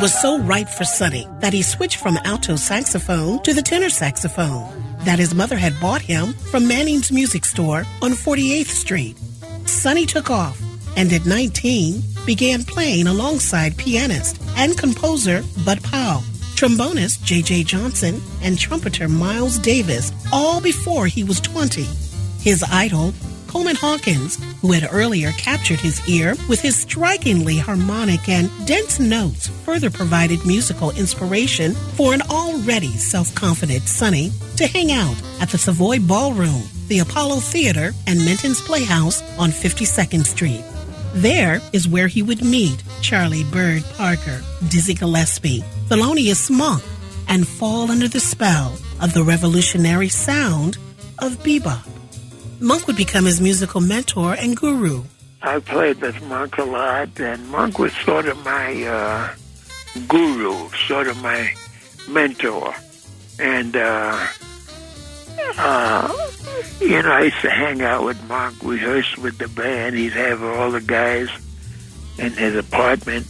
was so right for Sonny that he switched from alto saxophone to the tenor saxophone that his mother had bought him from Manning's Music Store on 48th Street. Sonny took off and at 19 began playing alongside pianist and composer Bud Powell, trombonist J.J. Johnson, and trumpeter Miles Davis, all before he was 20. His idol, Coleman Hawkins, who had earlier captured his ear with his strikingly harmonic and dense notes, further provided musical inspiration for an already self-confident Sonny to hang out at the Savoy Ballroom, the Apollo Theater, and Minton's Playhouse on 52nd Street. There is where he would meet Charlie Bird Parker, Dizzy Gillespie, Thelonious Monk, and fall under the spell of the revolutionary sound of bebop. Monk would become his musical mentor and guru. I played with Monk a lot, and Monk was sort of my guru, sort of my mentor. And, I used to hang out with Monk, rehearse with the band. He'd have all the guys in his apartment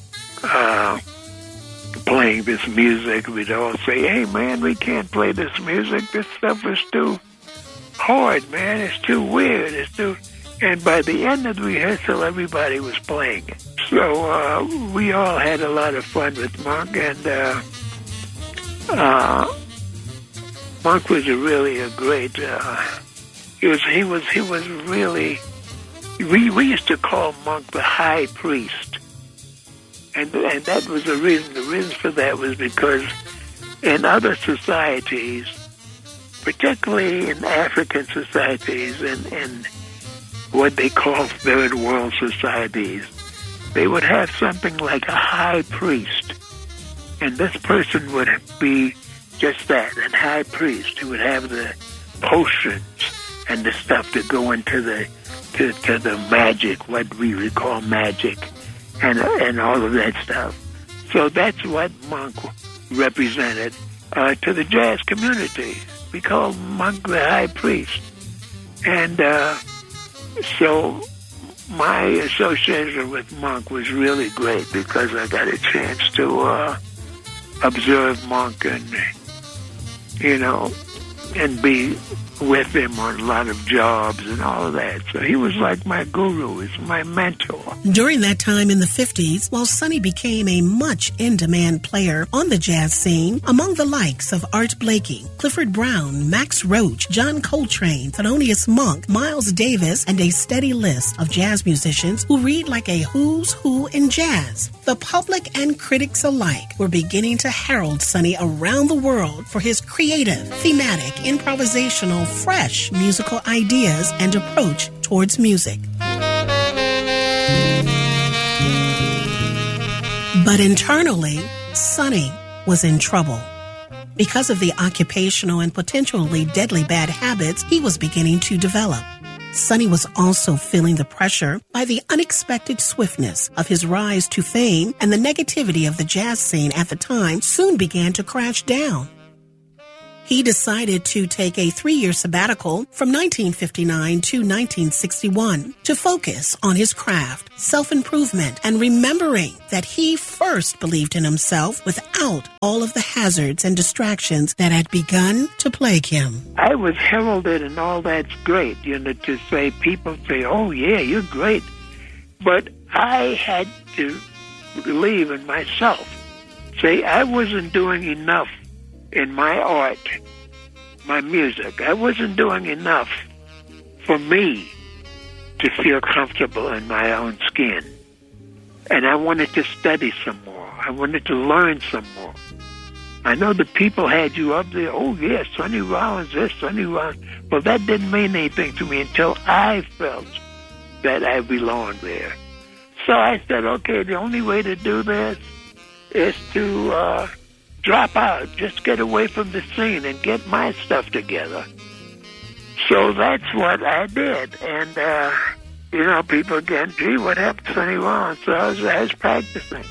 playing this music. We'd all say, hey, man, we can't play this music. This stuff is too hard, man. It's too weird. And by the end of the rehearsal, everybody was playing it. So we all had a lot of fun with Monk, and Monk was really a great. He was really. We used to call Monk the High Priest, and that was the reason. The reason for that was because in other societies, particularly in African societies and what they call third world societies, they would have something like a high priest, and this person would be just that, a high priest who would have the potions and the stuff to go into the to the magic, what we would call magic, and all of that stuff. So that's what Monk represented to the jazz community. We call Monk the High Priest. And so my association with Monk was really great because I got a chance to observe Monk and, and be with him on a lot of jobs and all of that. So he was like my guru, he's my mentor. During that time in the 50s, while Sonny became a much in-demand player on the jazz scene, among the likes of Art Blakey, Clifford Brown, Max Roach, John Coltrane, Thelonious Monk, Miles Davis, and a steady list of jazz musicians who read like a who's who in jazz, the public and critics alike were beginning to herald Sonny around the world for his creative, thematic, improvisational, fresh musical ideas and approach towards music. But internally, Sonny was in trouble. Because of the occupational and potentially deadly bad habits he was beginning to develop. Sonny was also feeling the pressure by the unexpected swiftness of his rise to fame, and the negativity of the jazz scene at the time soon began to crash down. He decided to take a 3-year sabbatical from 1959 to 1961 to focus on his craft, self-improvement, and remembering that he first believed in himself without all of the hazards and distractions that had begun to plague him. I was heralded and all that's great, to say, people say, oh yeah, you're great. But I had to believe in myself. Say, I wasn't doing enough in my art, my music. I wasn't doing enough for me to feel comfortable in my own skin. And I wanted to study some more. I wanted to learn some more. I know the people had you up there, oh yeah, Sonny Rollins this, Sonny Rollins. Well, that didn't mean anything to me until I felt that I belonged there. So I said, okay, the only way to do this is to drop out, just get away from the scene and get my stuff together. So that's what I did. And, people again, gee, what happened to Sonny Rollins? So I was practicing.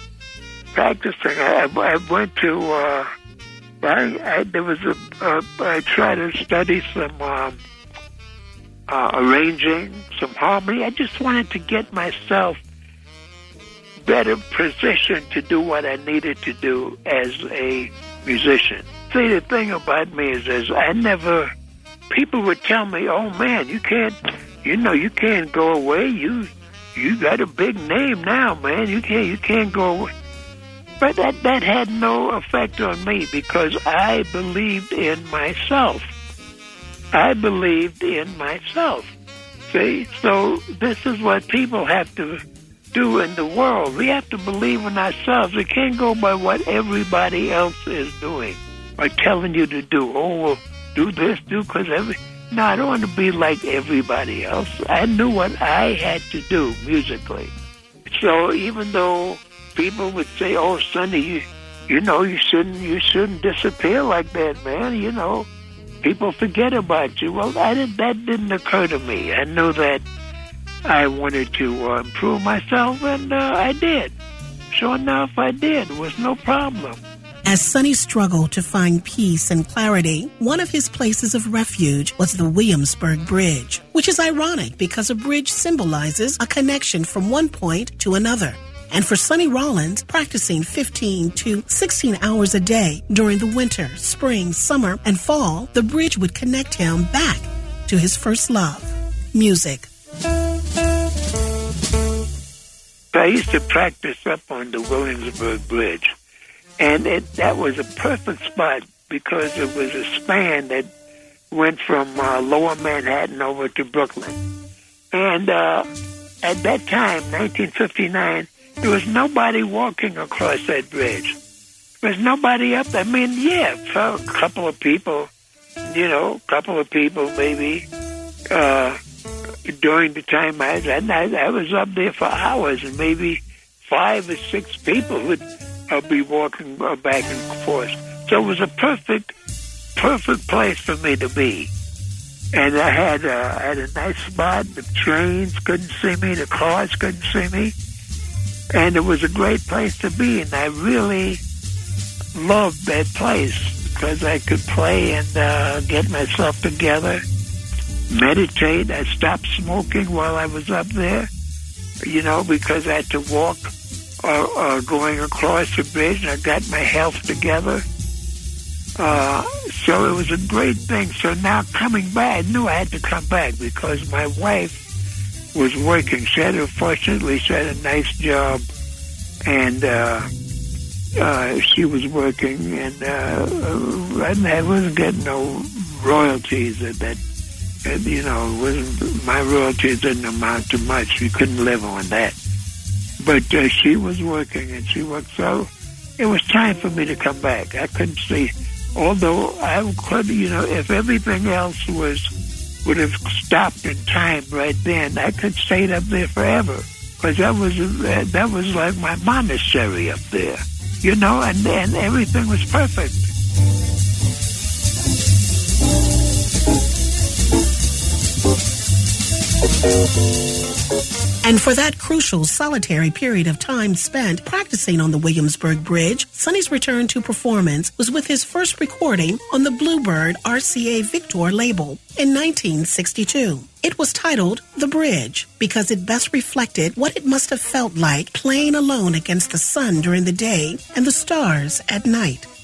I went to, I tried to study some arranging, some harmony. I just wanted to get myself better position to do what I needed to do as a musician. See, the thing about me is people would tell me, oh man, you can't go away. You got a big name now, man. You can't go away. But that had no effect on me because I believed in myself. See, so this is what people have to do in the world. We have to believe in ourselves. We can't go by what everybody else is doing or telling you to do. Oh, well, do this, because No, I don't want to be like everybody else. I knew what I had to do musically. So even though people would say, "Oh, Sonny, you shouldn't disappear like that, man. People forget about you." Well, that didn't occur to me. I knew that I wanted to improve myself, and I did. Sure enough, I did. It was no problem. As Sonny struggled to find peace and clarity, one of his places of refuge was the Williamsburg Bridge, which is ironic because a bridge symbolizes a connection from one point to another. And for Sonny Rollins, practicing 15 to 16 hours a day during the winter, spring, summer, and fall, the bridge would connect him back to his first love, music. I used to practice up on the Williamsburg Bridge. And that was a perfect spot because it was a span that went from lower Manhattan over to Brooklyn. And at that time, 1959, there was nobody walking across that bridge. There was nobody up there. I mean, yeah, a couple of people maybe during the time I was up there for hours, and maybe 5 or 6 people would be walking back and forth. So it was a perfect place for me to be. And I had a nice spot. The trains couldn't see me. The cars couldn't see me. And it was a great place to be. And I really loved that place because I could play and get myself together, meditate. I stopped smoking while I was up there, because I had to walk going across the bridge, and I got my health together. So it was a great thing. So now coming back, I knew I had to come back because my wife was working. Fortunately, she had a nice job, and she was working, and I wasn't getting no royalties at that. My royalties didn't amount to much. We couldn't live on that. But she was working, and she worked, so it was time for me to come back. I couldn't see, although I could, if everything else would have stopped in time right then, I could stay up there forever, because that was like my monastery up there, and everything was perfect. And for that crucial, solitary period of time spent practicing on the Williamsburg Bridge, Sonny's return to performance was with his first recording on the Bluebird RCA Victor label in 1962. It was titled The Bridge because it best reflected what it must have felt like playing alone against the sun during the day and the stars at night.